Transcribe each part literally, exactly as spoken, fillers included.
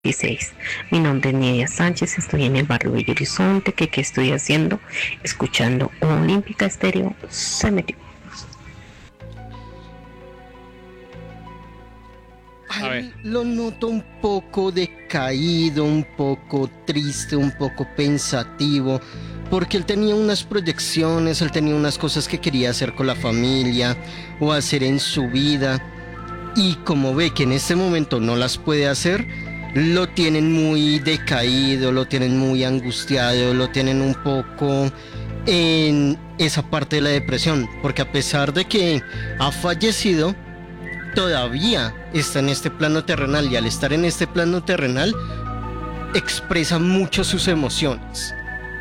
dieciséis. Mi nombre es Nidia Sánchez, estoy en el barrio Bello Horizonte. ¿Qué, qué estoy haciendo? Escuchando Olímpica Estéreo. Se metió. A ver. Lo noto un poco decaído, un poco triste, un poco pensativo, porque él tenía unas proyecciones, él tenía unas cosas que quería hacer con la familia o hacer en su vida, y como ve que en este momento no las puede hacer, lo tienen muy decaído, lo tienen muy angustiado, lo tienen un poco en esa parte de la depresión, porque a pesar de que ha fallecido, todavía está en este plano terrenal, y al estar en este plano terrenal expresa mucho sus emociones.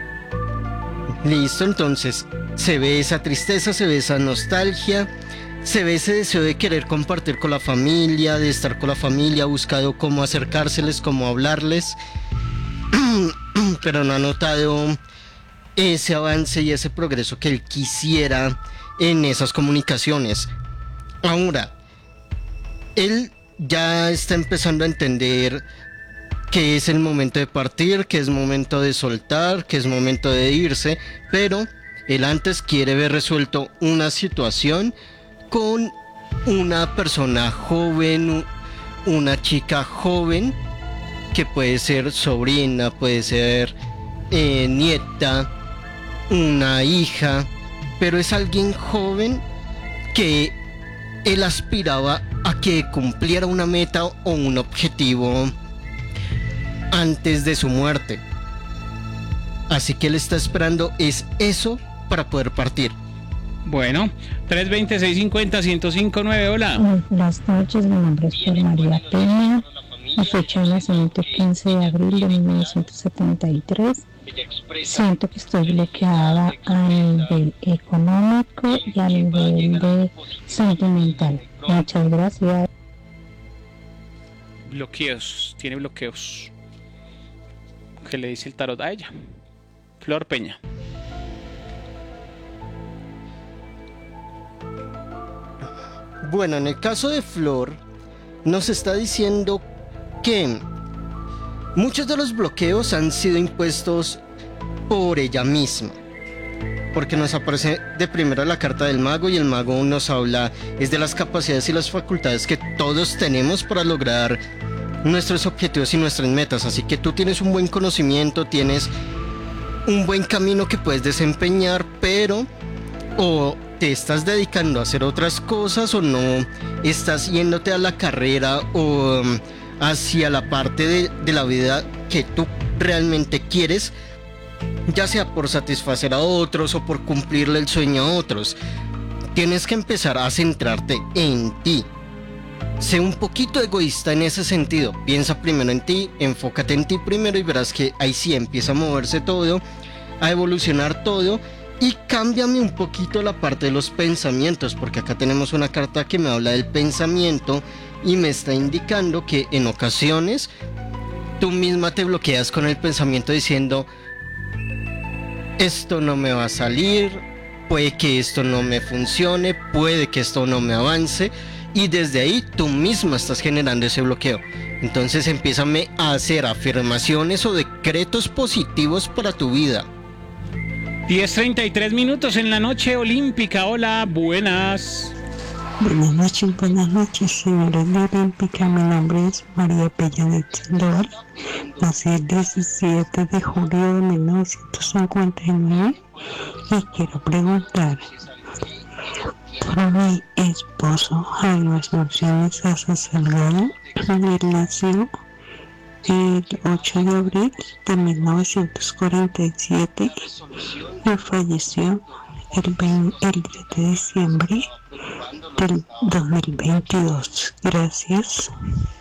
Listo, entonces se ve esa tristeza, se ve esa nostalgia, se ve ese deseo de querer compartir con la familia, de estar con la familia, ha buscado cómo acercárseles, cómo hablarles, pero no ha notado ese avance y ese progreso que él quisiera en esas comunicaciones. Ahora, él ya está empezando a entender que es el momento de partir, que es momento de soltar, que es momento de irse, pero él antes quiere ver resuelto una situación con una persona joven, una chica joven, que puede ser sobrina, puede ser eh, nieta, una hija, pero es alguien joven que él aspiraba a que cumpliera una meta o un objetivo antes de su muerte. Así que él está esperando es eso para poder partir. Bueno, tres veinte, seiscientos cincuenta, ciento cinco nueve, hola. Buenas noches, mi nombre es Flor María Peña, mi fecha de nacimiento quince de abril de mil novecientos setenta y tres. Siento que estoy bloqueada a nivel económico y a nivel de sentimental. Muchas gracias. Bloqueos, tiene bloqueos. ¿Qué le dice el tarot a ella? Flor Peña. Bueno, en el caso de Flor, nos está diciendo que muchos de los bloqueos han sido impuestos por ella misma, porque nos aparece de primero la carta del mago, y el mago nos habla es de las capacidades y las facultades que todos tenemos para lograr nuestros objetivos y nuestras metas. Así que tú tienes un buen conocimiento, tienes un buen camino que puedes desempeñar, pero o te estás dedicando a hacer otras cosas, o no estás yéndote a la carrera o um, hacia la parte de, de la vida que tú realmente quieres, ya sea por satisfacer a otros o por cumplirle el sueño a otros. Tienes que empezar a centrarte en ti. Sé un poquito egoísta en ese sentido. Piensa primero en ti, enfócate en ti primero, y verás que ahí sí empieza a moverse todo, a evolucionar todo. Y cámbiame un poquito la parte de los pensamientos, porque acá tenemos una carta que me habla del pensamiento y me está indicando que en ocasiones tú misma te bloqueas con el pensamiento diciendo: esto no me va a salir, puede que esto no me funcione, puede que esto no me avance, y desde ahí tú misma estás generando ese bloqueo. Entonces empiézame a hacer afirmaciones o decretos positivos para tu vida. diez treinta y tres minutos en la noche olímpica. Hola, buenas. Buenas noches, buenas noches, señores de Olímpica. Mi nombre es María Pellanet Sandoval. Nací el diecisiete de julio de mil novecientos cincuenta y nueve y quiero preguntar por mi esposo Jaime Asunción Sasa Salgado. Él nació el ocho de abril de mil novecientos cuarenta y siete y falleció el, veinte, el diez de diciembre del dos mil veintidós. Gracias.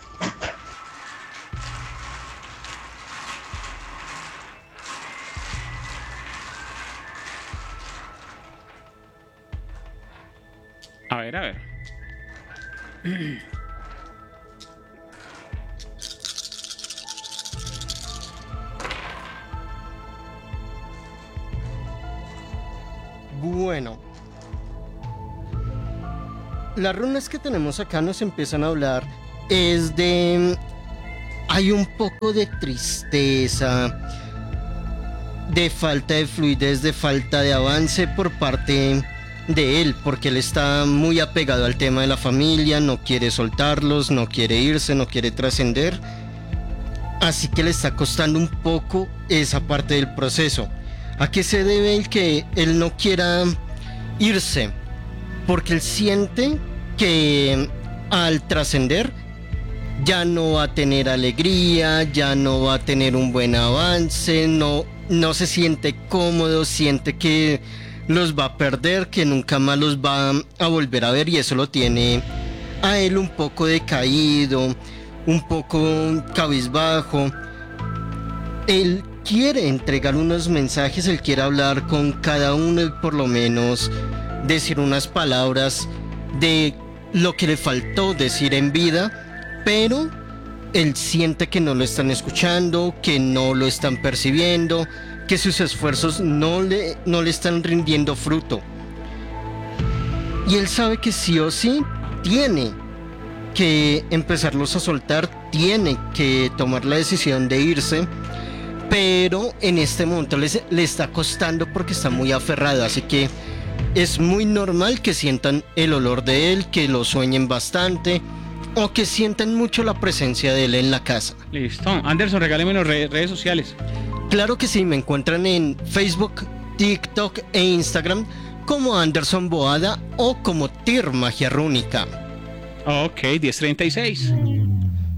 A ver, a ver. Bueno, las runas que tenemos acá nos empiezan a hablar es de hay un poco de tristeza, de falta de fluidez, de falta de avance por parte de él, porque él está muy apegado al tema de la familia, no quiere soltarlos, no quiere irse, no quiere trascender, así que le está costando un poco esa parte del proceso. ¿A qué se debe el que él no quiera irse? Porque él siente que al trascender ya no va a tener alegría, ya no va a tener un buen avance, no, no se siente cómodo, siente que los va a perder, que nunca más los va a volver a ver, y eso lo tiene a él un poco decaído, un poco cabizbajo. Él quiere entregar unos mensajes, él quiere hablar con cada uno y por lo menos decir unas palabras de lo que le faltó decir en vida, pero él siente que no lo están escuchando, que no lo están percibiendo, que sus esfuerzos no le, no le están rindiendo fruto. Y él sabe que sí o sí tiene que empezarlos a soltar, tiene que tomar la decisión de irse, pero en este momento les, le está costando porque está muy aferrado, así que es muy normal que sientan el olor de él, que lo sueñen bastante o que sientan mucho la presencia de él en la casa. Listo. Anderson, regáleme las re- redes sociales. Claro que sí, me encuentran en Facebook, TikTok e Instagram como Anderson Boada o como Tir Magia Rúnica. Ok, diez treinta y seis.